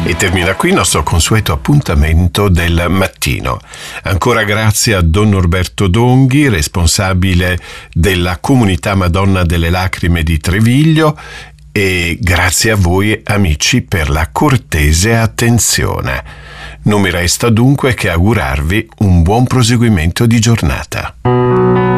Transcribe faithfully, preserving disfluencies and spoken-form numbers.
E termina qui il nostro consueto appuntamento del mattino. Ancora grazie a Don Norberto Donghi, responsabile della comunità Madonna delle Lacrime di Treviglio, e grazie a voi amici per la cortese attenzione. Non mi resta dunque che augurarvi un buon proseguimento di giornata.